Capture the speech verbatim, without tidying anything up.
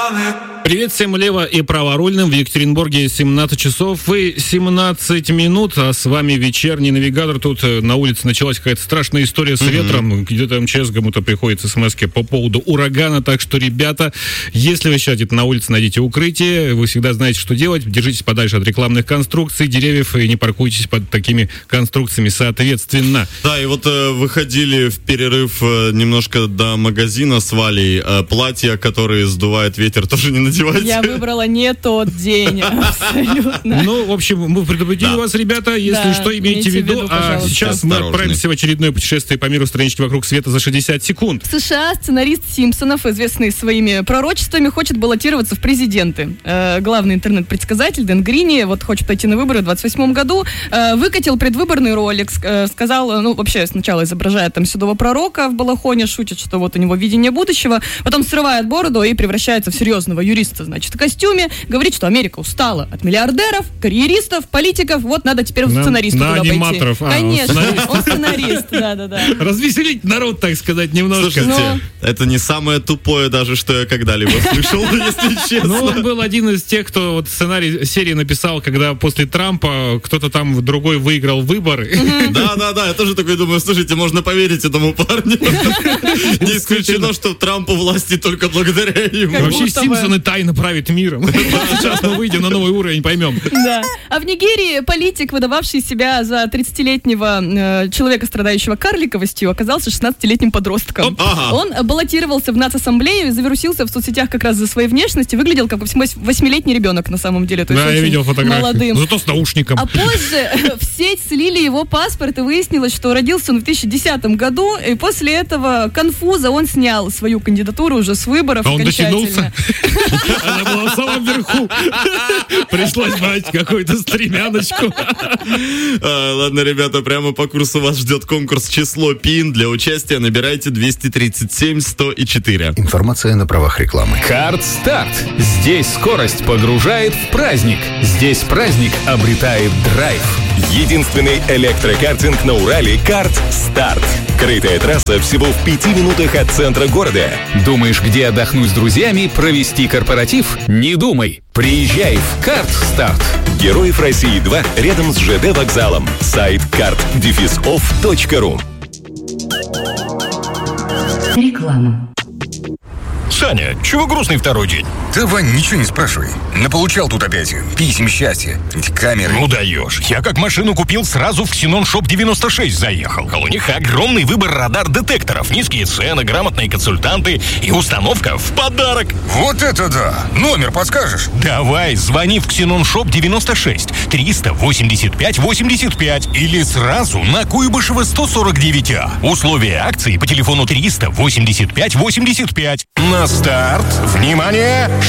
Привет всем лево- и праворульным. В Екатеринбурге семнадцать часов и семнадцать минут, а с вами вечерний навигатор. Тут на улице началась какая-то страшная история с mm-hmm. ветром. Где-то МЧС кому-то приходит смс-ки по поводу урагана. Так что, ребята, если вы сейчас где-то на улице найдите укрытие, вы всегда знаете, что делать. Держитесь подальше от рекламных конструкций, деревьев и не паркуйтесь под такими конструкциями соответственно. Да, и вот э, выходили в перерыв э, немножко до магазина с Валей. Э, платья, которые сдувает ветер, тоже не надевайте. Я выбрала не тот день, абсолютно. Ну, в общем, мы предупредили да. вас, ребята, если да, что, имейте в виду. А сейчас Осторожный. мы отправимся в очередное путешествие по миру странички вокруг света за шестьдесят секунд. В США сценарист «Симпсонов», известный своими пророчествами, хочет баллотироваться в президенты. Э, главный интернет-предсказатель Дэн Грини вот хочет пойти на выборы в двадцать восьмом году. Э, выкатил предвыборный ролик, э, сказал, ну, вообще сначала изображает там седого пророка в балахоне, шутит, что вот у него видение будущего, потом срывает бороду и превращается в серьезного юриста, значит, в костюме, говорит, что Америка устала от миллиардеров, карьеристов, политиков, вот надо теперь в сценаристу на, туда на аниматоров. пойти. А, Конечно, он, он сценарист, да-да-да. Развеселить народ, так сказать, немножко. Слушайте, Но... это не самое тупое даже, что я когда-либо слышал, если честно. Ну, он был один из тех, кто вот сценарий серии написал, когда после Трампа кто-то там другой выиграл выборы. Да-да-да, я тоже такой думаю, слушайте, можно поверить этому парню. Не исключено, что Трампу власти только благодаря ему. Вообще Симпсоны тайно правит миром. Сейчас мы выйдем на новый уровень, поймем. Да. А в Нигерии политик, выдававший себя за тридцатилетнего э, человека, страдающего карликовостью, оказался шестнадцатилетним подростком. Ага. Он баллотировался в нацассамблею и завирусился в соцсетях как раз за своей внешностью. Выглядел как восьмилетний ребенок на самом деле. То есть да, я видел фотографию. Молодым. Зато с наушником. А позже в сеть слили его паспорт, и выяснилось, что родился он в две тысячи десятом году, и после этого конфуза он снял свою кандидатуру уже с выборов. А он дотянулся? Она была в самом верху. Пришлось брать какую-то стремяночку. А, ладно, ребята, прямо по курсу вас ждет конкурс «Число ПИН». Для участия набирайте двести тридцать семь сто четыре. Информация на правах рекламы. Карт-старт. Здесь скорость погружает в праздник. Здесь праздник обретает драйв. Единственный электрокартинг на Урале — «Карт-старт». Крытая трасса всего в пяти минутах от центра города. Думаешь, где отдохнуть с друзьями, провести корпоратив? Не думай. Приезжай в «Карт-старт». Героев России два рядом с ЖД вокзалом. Сайт карт оф точка ру. Реклама. Саня, чего грустный второй день? Да, Вань, ничего не спрашивай. Наполучал тут опять писем счастья. Эти камеры. Ну даешь. Я как машину купил, сразу в Ксенон Шоп девяносто шесть заехал. У них огромный выбор радар-детекторов, низкие цены, грамотные консультанты и установка в подарок. Вот это да! Номер подскажешь? Давай, звони в Ксенон Шоп девяносто шесть триста восемьдесят пять восемьдесят пять или сразу на Куйбышева сто сорок девять А. Условия акции по телефону триста восемьдесят пять восемьдесят пять. На старт! Внимание!